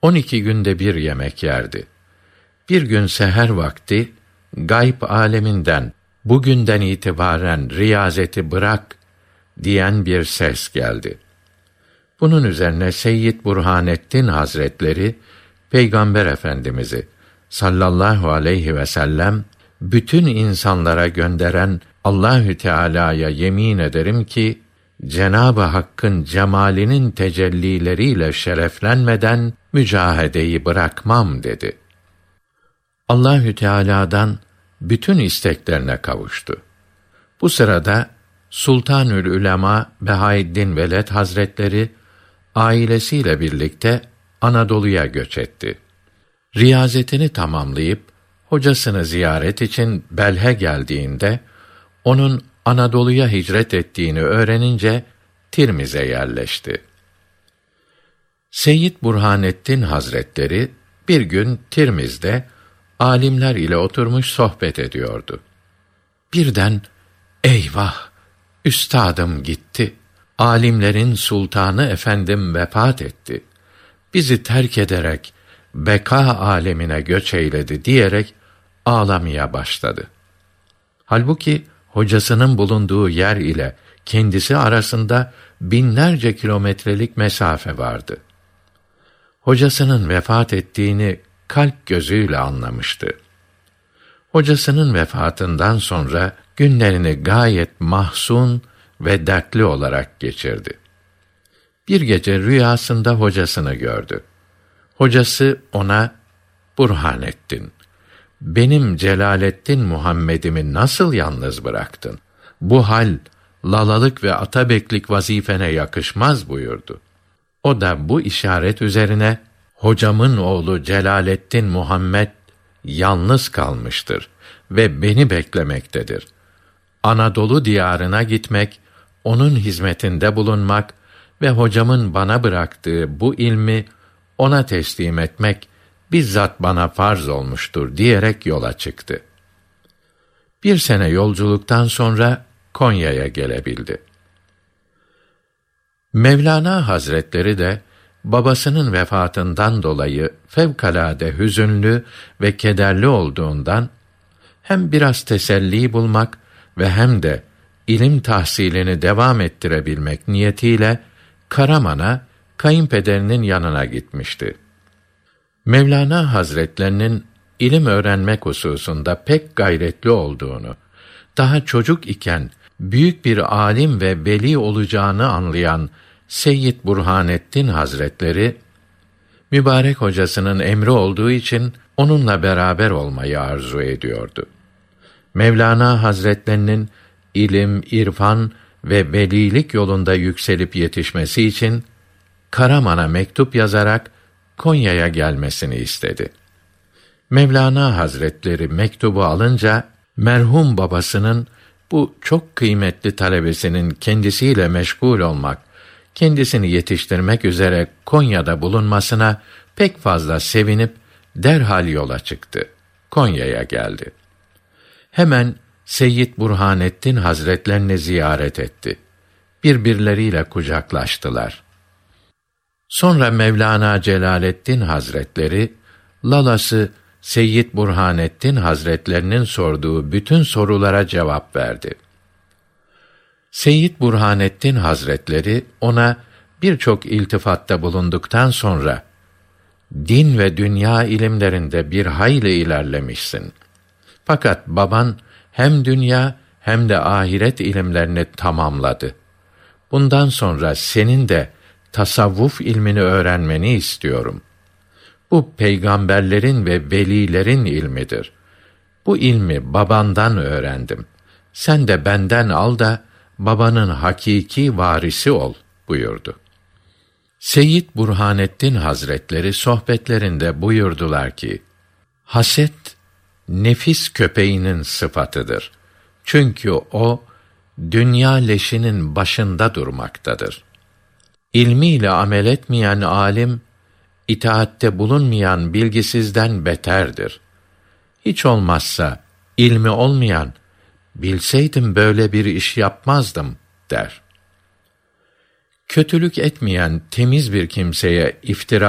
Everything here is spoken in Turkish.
12 günde bir yemek yerdi. Bir gün seher vakti, gayb aleminden, bugünden itibaren riyazeti bırak diyen bir ses geldi. Bunun üzerine Seyyid Burhanettin Hazretleri, Peygamber Efendimiz'i sallallahu aleyhi ve sellem, bütün insanlara gönderen Allahü Teala'ya yemin ederim ki, Cenab-ı Hakk'ın cemalinin tecellileriyle şereflenmeden mücahedeyi bırakmam dedi. Allahü Teala'dan bütün isteklerine kavuştu. Bu sırada Sultanül Ülema Behaeddin Veled Hazretleri ailesiyle birlikte Anadolu'ya göç etti. Riyazetini tamamlayıp hocasını ziyaret için Belh'e geldiğinde onun Anadolu'ya hicret ettiğini öğrenince Tirmiz'e yerleşti. Seyyid Burhanettin Hazretleri bir gün Tirmiz'de alimler ile oturmuş sohbet ediyordu. Birden eyvah, üstadım gitti. Alimlerin sultanı efendim vefat etti. Bizi terk ederek beka alemine göç eyledi diyerek ağlamaya başladı. Halbuki hocasının bulunduğu yer ile kendisi arasında binlerce kilometrelik mesafe vardı. Hocasının vefat ettiğini kalp gözüyle anlamıştı. Hocasının vefatından sonra günlerini gayet mahzun ve dertli olarak geçirdi. Bir gece rüyasında hocasını gördü. Hocası ona, Burhanettin, benim Celaleddin Muhammed'imi nasıl yalnız bıraktın? Bu hal, lalalık ve atabeklik vazifene yakışmaz buyurdu. O da bu işaret üzerine, hocamın oğlu Celaleddin Muhammed yalnız kalmıştır ve beni beklemektedir. Anadolu diyarına gitmek, onun hizmetinde bulunmak ve hocamın bana bıraktığı bu ilmi ona teslim etmek bizzat bana farz olmuştur diyerek yola çıktı. Bir sene yolculuktan sonra Konya'ya gelebildi. Mevlana Hazretleri de babasının vefatından dolayı fevkalade hüzünlü ve kederli olduğundan hem biraz teselli bulmak ve hem de ilim tahsilini devam ettirebilmek niyetiyle Karaman'a kayınpederinin yanına gitmişti. Mevlana Hazretlerinin ilim öğrenmek hususunda pek gayretli olduğunu, daha çocuk iken büyük bir alim ve veli olacağını anlayan Seyyid Burhanettin Hazretleri, mübarek hocasının emri olduğu için onunla beraber olmayı arzu ediyordu. Mevlana Hazretlerinin ilim, irfan ve velilik yolunda yükselip yetişmesi için Karaman'a mektup yazarak Konya'ya gelmesini istedi. Mevlana Hazretleri mektubu alınca merhum babasının bu çok kıymetli talebesinin kendisiyle meşgul olmak, kendisini yetiştirmek üzere Konya'da bulunmasına pek fazla sevinip derhal yola çıktı. Konya'ya geldi. Hemen Seyyid Burhanettin Hazretlerini ziyaret etti. Birbirleriyle kucaklaştılar. Sonra Mevlana Celaleddin Hazretleri, lalası Seyyid Burhanettin Hazretlerinin sorduğu bütün sorulara cevap verdi. Seyyid Burhanettin Hazretleri ona birçok iltifatta bulunduktan sonra, din ve dünya ilimlerinde bir hayli ilerlemişsin. Fakat baban hem dünya hem de ahiret ilimlerini tamamladı. Bundan sonra senin de tasavvuf ilmini öğrenmeni istiyorum. Bu peygamberlerin ve velilerin ilmidir. Bu ilmi babandan öğrendim. Sen de benden al da babanın hakiki varisi ol buyurdu. Seyyid Burhanettin Hazretleri sohbetlerinde buyurdular ki, haset nefis köpeğinin sıfatıdır. Çünkü o dünya leşinin başında durmaktadır. İlmiyle amel etmeyen alim, itaatte bulunmayan bilgisizden beterdir. Hiç olmazsa ilmi olmayan, bilseydim böyle bir iş yapmazdım der. Kötülük etmeyen temiz bir kimseye iftira